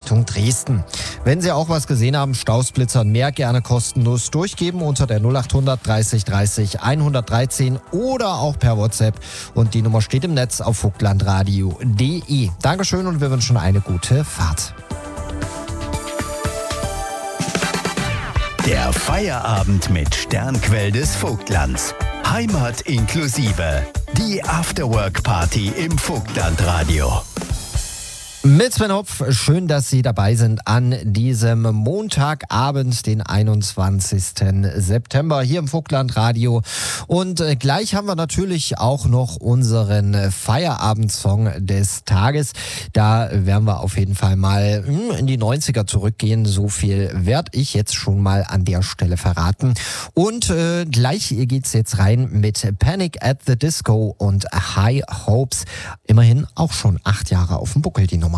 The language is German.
Richtung Dresden. Wenn Sie auch was gesehen haben, Stausblitzer, mehr gerne kostenlos durchgeben unter der 0800 30 30 113 oder auch per WhatsApp. Und die Nummer steht im Netz auf vogtlandradio.de. Dankeschön und wir wünschen eine gute Fahrt. Der Feierabend mit Sternquell des Vogtlands. Heimat inklusive. Die Afterwork-Party im Vogtlandradio. Mit Sven Hopf, schön, dass Sie dabei sind an diesem Montagabend, den 21. September hier im Vogtlandradio. Und gleich haben wir natürlich auch noch unseren Feierabendsong des Tages. Da werden wir auf jeden Fall mal in die 90er zurückgehen. So viel werde ich jetzt schon mal an der Stelle verraten. Und gleich geht's jetzt rein mit Panic at the Disco und High Hopes. Immerhin auch schon 8 Jahre auf dem Buckel, die Nummer.